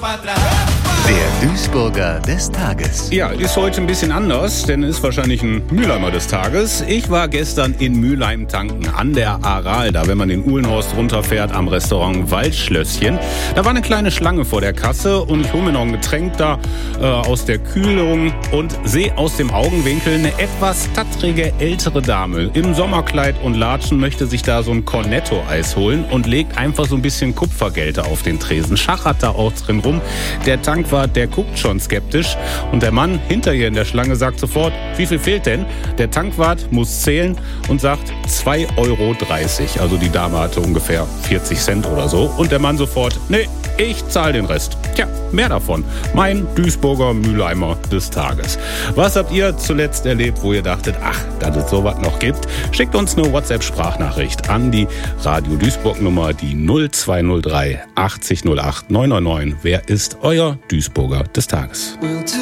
Der Duisburger des Tages. Ja, ist heute ein bisschen anders, denn ist wahrscheinlich ein Mülheimer des Tages. Ich war gestern in Mülheim tanken an der Aral, da wenn man den Uhlenhorst runterfährt am Restaurant Waldschlösschen. Da war eine kleine Schlange vor der Kasse und ich hole mir noch ein Getränk da aus der Kühlung und sehe aus dem Augenwinkel eine etwas tattrige ältere Dame im Sommerkleid und Latschen, möchte sich da so ein Cornetto-Eis holen und legt einfach so ein bisschen Kupfergelte auf den Tresen. Schachert da auch drin rum. Der Tankwart, der guckt schon skeptisch und der Mann hinter ihr in der Schlange sagt sofort, wie viel fehlt denn? Der Tankwart muss zählen und sagt 2,30 €. Also die Dame hatte ungefähr 40 Cent oder so. Und der Mann sofort, nee, ich zahle den Rest. Tja, mehr davon. Mein Duisburger Mülheimer des Tages. Was habt ihr zuletzt erlebt, wo ihr dachtet, ach, dass es sowas noch gibt? Schickt uns eine WhatsApp-Sprachnachricht an die Radio Duisburg-Nummer, die 0203 80 08 999. Wer ist euer Duisburger des Tages?